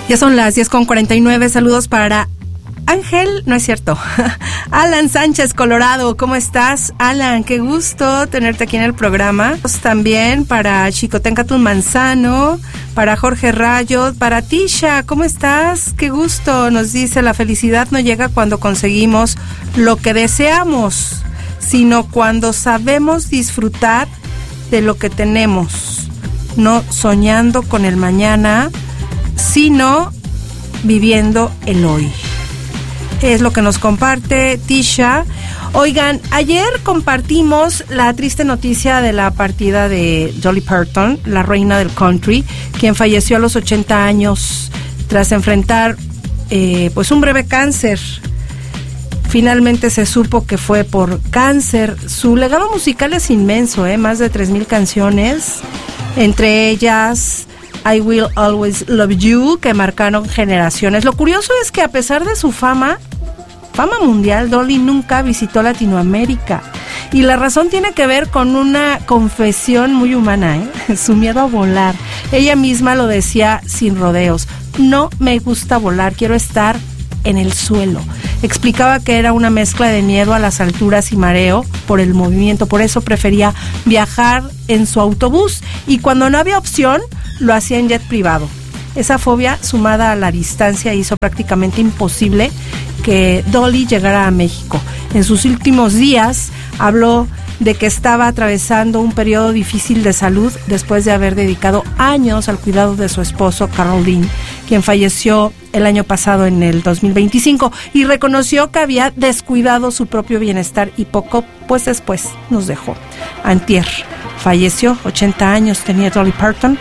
Ya son las 10:49. Saludos para Ángel, no es cierto, Alan Sánchez, Colorado. ¿Cómo estás, Alan? Qué gusto tenerte aquí en el programa. También para Chicotencatun Manzano, para Jorge Rayo, para Tisha. ¿Cómo estás? Qué gusto. Nos dice: la felicidad no llega cuando conseguimos lo que deseamos, sino cuando sabemos disfrutar de lo que tenemos, no soñando con el mañana, sino viviendo el hoy. Es lo que nos comparte Tisha. Oigan, ayer compartimos la triste noticia de la partida de Dolly Parton, la reina del country, quien falleció a los 80 años tras enfrentar pues un breve cáncer. Finalmente se supo que fue por cáncer. Su legado musical es inmenso, más de 3,000 canciones, entre ellas I Will Always Love You, que marcaron generaciones. Lo curioso es que a pesar de su fama mundial, Dolly nunca visitó Latinoamérica. Y la razón tiene que ver con una confesión muy humana, su miedo a volar. Ella misma lo decía sin rodeos: no me gusta volar, quiero estar en el suelo. Explicaba que era una mezcla de miedo a las alturas y mareo por el movimiento, por eso prefería viajar en su autobús, y cuando no había opción, lo hacía en jet privado. Esa fobia, sumada a la distancia, hizo prácticamente imposible que Dolly llegara a México. En sus últimos días habló de que estaba atravesando un periodo difícil de salud después de haber dedicado años al cuidado de su esposo, Carl Dean, quien falleció el año pasado, en el 2025, y reconoció que había descuidado su propio bienestar y poco pues después nos dejó. Antier falleció, 80 años tenía Dolly Parton.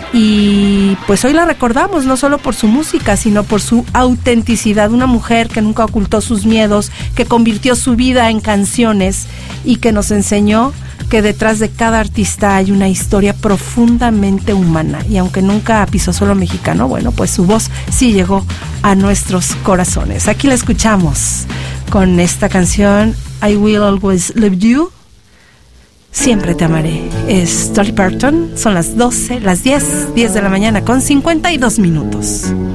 Y pues hoy la recordamos no solo por su música, sino por su autenticidad. Una mujer que nunca ocultó sus miedos, que convirtió su vida en canciones y que nos enseñó que detrás de cada artista hay una historia profundamente humana. Y aunque nunca pisó suelo mexicano, bueno, pues su voz sí llegó a nuestros corazones. Aquí la escuchamos con esta canción, I Will Always Love You. Siempre te amaré. Es Dolly Parton. Son las 10 de la mañana con 52 minutos.